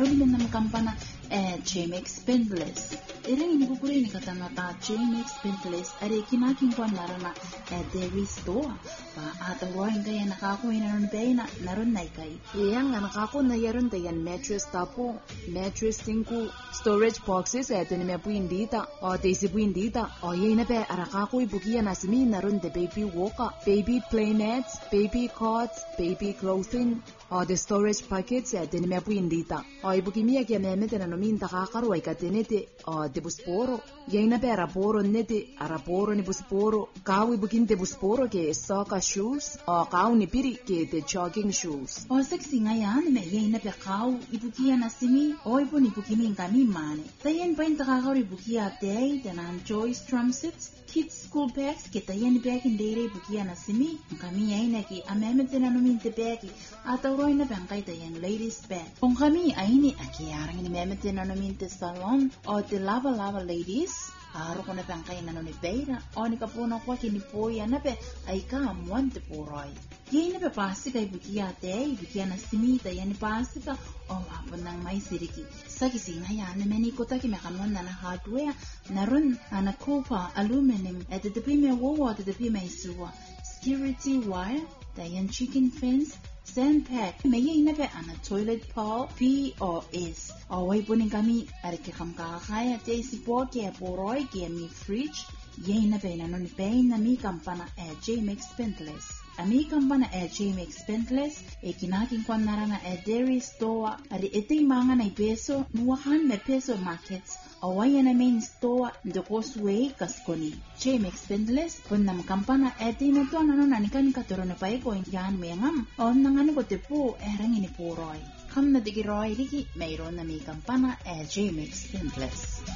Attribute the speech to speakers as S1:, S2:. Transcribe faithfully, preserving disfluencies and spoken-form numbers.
S1: narumin nam kampana e Jamex Spendless. Iring ini bukuri ni kata nata Jamex Spendless are kinakin kwa narana e Dairy Store. Pa ata roing kaya nakako ina nun bayna narun na ikay.
S2: Iyang nakako na yaron tayan mattress tapo, mattress tinku, storage boxes e tenime puindita, o desi puindita, o yena pe arakako ibukia nasimi narun de baby walker, baby play nets, baby cots, baby clothing, o the storage packets e tenime puindita. O ibukimia kia memete na nomin takakaro ay katenete o de busporo. Yena pe araporo nete, araporo ni busporo, kau ibukin de busporo ke soccer shoes, o kau ni piri ke de jogging shoes.
S1: O sexy ngayon me yena pe kau ibukia nasimi, o ibu ni bukini kami mane. Tayen pa yung takakaro ibukia day, tanan Joyce drum sets, kids school bags, kita yan bag in dere ibukia nasimi, kami ay naki amemete na nomin te bagi, at roy na bangkay tayan ladies bag. Kung kami ay ni akiyarang ni memete na nomin te salon, o te lava lava ladies, aro ko na bangkay na nomin beira, o ni kapuna kwa kinipoya na pe, ay ka amuan te poroy. Yay na pe pasika ibukia te, ibukia nasimi, tayan ni pasika, o hapon ng may siriki. Sa kising hayan na menikota ki mekanon na na hardware, naron na copper, aluminum, at the me wawa at the me suwa, security wire, tayan chicken fence, sand pack, may yay na pe ana toilet pole, P O S. Away po ning kami, arike kam kakakaya, te si po kaya poroy, kaya mi fridge, yay na pe na nun pe na mi kampana e Jamex Spendless. Ami kampana e Jamex Spendless, e kinaking kwan narana e Dairy Store, ari ito'y mga na peso, nuwahan me peso markets, away na main store, the causeway, kaskoni. Jamex Spendless, pun nam kampana e di na to ano nanikan katuro na pa iko, yan may ngam, o nangano ko te po, erang ini po roy. Kam na digiroy, liki, mayroon na may kampana e Jamex Spendless.